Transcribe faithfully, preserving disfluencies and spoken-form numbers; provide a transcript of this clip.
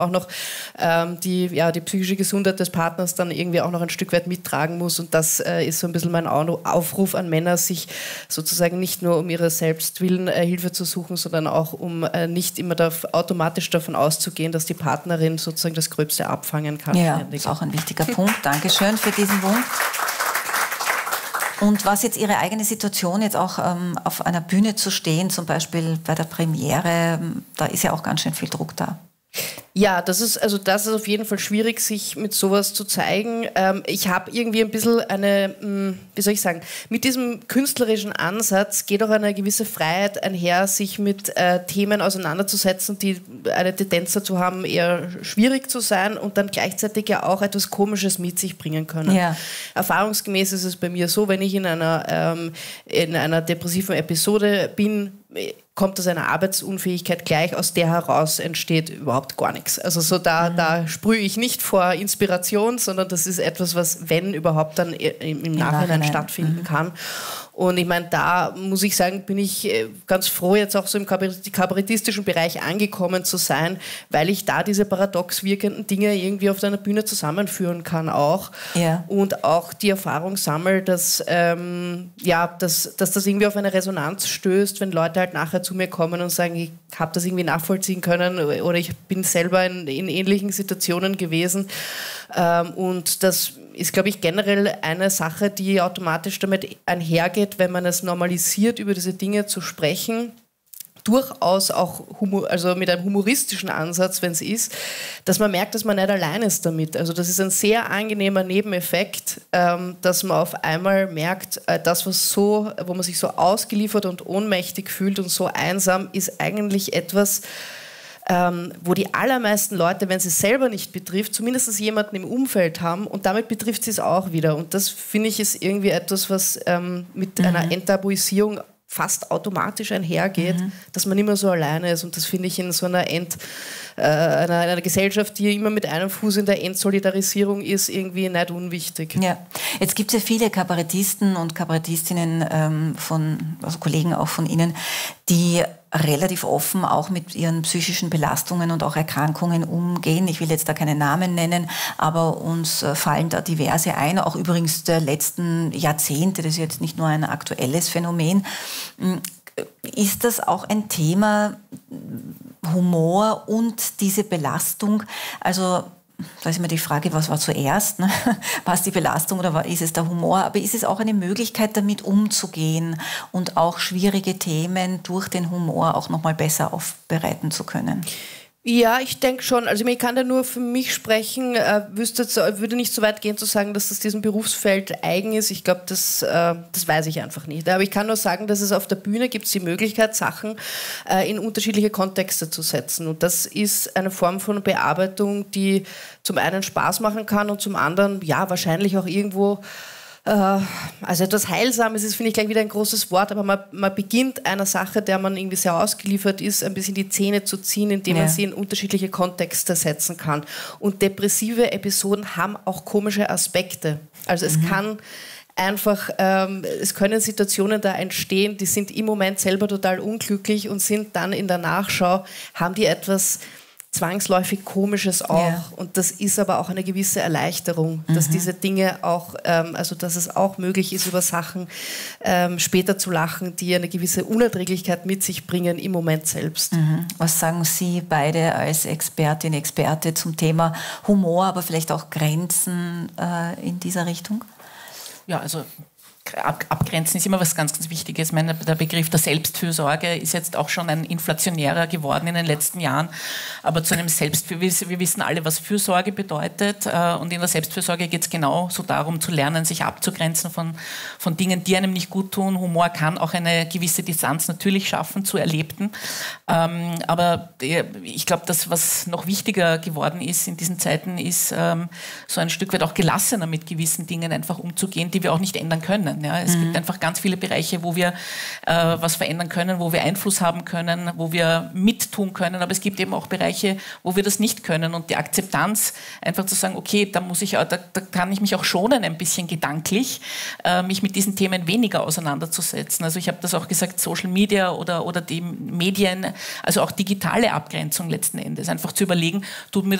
auch noch ähm, die, ja, die psychische Gesundheit des Partners dann irgendwie auch noch ein Stück weit mittragen muss. Und das äh, ist so ein bisschen mein Aufruf an Männer, sich sozusagen nicht nur um ihre Selbstwillen äh, Hilfe zu suchen, sondern auch um äh, nicht immer darf, automatisch davon auszugehen, dass die Partnerin sozusagen das Gröbste abfangen kann. Ja, ständig. Ist auch ein wichtiger Punkt. Dankeschön für diesen Punkt. Und was jetzt Ihre eigene Situation, jetzt auch ähm, auf einer Bühne zu stehen, zum Beispiel bei der Premiere, da ist ja auch ganz schön viel Druck da. Ja, das ist, also das ist auf jeden Fall schwierig, sich mit sowas zu zeigen. Ähm, ich habe irgendwie ein bisschen eine, mh, wie soll ich sagen, mit diesem künstlerischen Ansatz geht auch eine gewisse Freiheit einher, sich mit äh, Themen auseinanderzusetzen, die eine Tendenz dazu haben, eher schwierig zu sein und dann gleichzeitig ja auch etwas Komisches mit sich bringen können. Ja. Erfahrungsgemäß ist es bei mir so, wenn ich in einer, ähm, in einer depressiven Episode bin, kommt aus einer Arbeitsunfähigkeit gleich, aus der heraus entsteht überhaupt gar nichts. Also so da, mhm. da sprühe ich nicht vor Inspiration, sondern das ist etwas, was, wenn überhaupt, dann im, im Nachhinein, Nachhinein stattfinden mhm. kann. Und ich meine, da muss ich sagen, bin ich ganz froh, jetzt auch so im kabarettistischen Bereich angekommen zu sein, weil ich da diese paradox wirkenden Dinge irgendwie auf einer Bühne zusammenführen kann auch. Ja. Und auch die Erfahrung sammle, dass, ähm, ja, dass, dass das irgendwie auf eine Resonanz stößt, wenn Leute halt nachher zu mir kommen und sagen, ich habe das irgendwie nachvollziehen können oder ich bin selber in, in ähnlichen Situationen gewesen. Ähm, und das ist, glaube ich, generell eine Sache, die automatisch damit einhergeht, wenn man es normalisiert, über diese Dinge zu sprechen, durchaus auch humor, also mit einem humoristischen Ansatz, wenn es ist, dass man merkt, dass man nicht allein ist damit. Also das ist ein sehr angenehmer Nebeneffekt, ähm, dass man auf einmal merkt, äh, das, was so, wo man sich so ausgeliefert und ohnmächtig fühlt und so einsam, ist eigentlich etwas, Ähm, wo die allermeisten Leute, wenn sie es selber nicht betrifft, zumindest jemanden im Umfeld haben und damit betrifft sie es auch wieder. Und das, finde ich, ist irgendwie etwas, was ähm, mit mhm. einer Enttabuisierung fast automatisch einhergeht, mhm. dass man immer so alleine ist. Und das finde ich in so einer, Ent, äh, einer, einer Gesellschaft, die immer mit einem Fuß in der Entsolidarisierung ist, irgendwie nicht unwichtig. Ja, jetzt gibt es ja viele Kabarettisten und Kabarettistinnen, ähm, von, also Kollegen auch von Ihnen, die relativ offen auch mit ihren psychischen Belastungen und auch Erkrankungen umgehen. Ich will jetzt da keine Namen nennen, aber uns fallen da diverse ein, auch übrigens der letzten Jahrzehnte, das ist jetzt nicht nur ein aktuelles Phänomen. Ist das auch ein Thema, Humor und diese Belastung? Also da ist immer die Frage, was war zuerst? Ne? War es die Belastung oder war, ist es der Humor? Aber ist es auch eine Möglichkeit, damit umzugehen und auch schwierige Themen durch den Humor auch nochmal besser aufbereiten zu können? Ja, ich denke schon. Also ich kann da nur für mich sprechen, äh, wüsste jetzt, würde nicht so weit gehen zu sagen, dass das diesem Berufsfeld eigen ist. Ich glaube, das, äh, das weiß ich einfach nicht. Aber ich kann nur sagen, dass es auf der Bühne gibt die Möglichkeit, Sachen äh, in unterschiedliche Kontexte zu setzen. Und das ist eine Form von Bearbeitung, die zum einen Spaß machen kann und zum anderen, ja, wahrscheinlich auch irgendwo also etwas Heilsames ist, finde ich, gleich wieder ein großes Wort, aber man, man beginnt einer Sache, der man irgendwie sehr ausgeliefert ist, ein bisschen die Zähne zu ziehen, indem ja. man sie in unterschiedliche Kontexte setzen kann. Und depressive Episoden haben auch komische Aspekte. Also es mhm. kann einfach, ähm, es können Situationen da entstehen, die sind im Moment selber total unglücklich und sind dann in der Nachschau, haben die etwas zwangsläufig Komisches auch. Ja. Und das ist aber auch eine gewisse Erleichterung, mhm. dass diese Dinge auch, ähm, also dass es auch möglich ist, über Sachen ähm, später zu lachen, die eine gewisse Unerträglichkeit mit sich bringen im Moment selbst. Mhm. Was sagen Sie beide als Expertin, Experte zum Thema Humor, aber vielleicht auch Grenzen äh, in dieser Richtung? Ja, also Ab, abgrenzen ist immer was ganz, ganz Wichtiges. Ich meine, der Begriff der Selbstfürsorge ist jetzt auch schon ein inflationärer geworden in den letzten Jahren. Aber zu einem Selbstfürsorge, wir wissen alle, was Fürsorge bedeutet. Und in der Selbstfürsorge geht es genau so darum, zu lernen, sich abzugrenzen von, von Dingen, die einem nicht gut tun. Humor kann auch eine gewisse Distanz natürlich schaffen zu Erlebten. Aber ich glaube, das, was noch wichtiger geworden ist in diesen Zeiten, ist so ein Stück weit auch gelassener mit gewissen Dingen einfach umzugehen, die wir auch nicht ändern können. können. Ja. Es mhm. gibt einfach ganz viele Bereiche, wo wir äh, was verändern können, wo wir Einfluss haben können, wo wir mittun können, aber es gibt eben auch Bereiche, wo wir das nicht können und die Akzeptanz, einfach zu sagen, okay, da muss ich, da, da kann ich mich auch schonen ein bisschen gedanklich, äh, mich mit diesen Themen weniger auseinanderzusetzen. Also ich habe das auch gesagt, Social Media oder, oder die Medien, also auch digitale Abgrenzung letzten Endes, einfach zu überlegen, tut mir